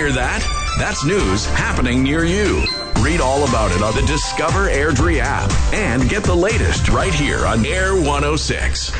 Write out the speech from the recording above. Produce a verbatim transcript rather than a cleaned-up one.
Hear that? That's news happening near you. Read all about it on the Discover Airdrie app and get the latest right here on Air one oh six.